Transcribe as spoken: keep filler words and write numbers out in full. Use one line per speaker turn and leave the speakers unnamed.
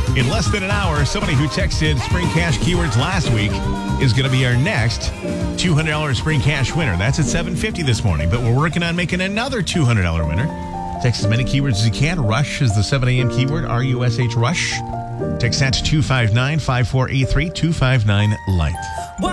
In less than an hour, somebody who texted Spring Cash keywords last week is going to be our next two hundred dollars Spring Cash winner. That's at seven fifty this morning, but we're working on making another two hundred dollars winner. Text as many keywords as you can. Rush is the seven a.m. keyword, R U S H, Rush. Text that to two five nine, five four eight three, two five nine, light.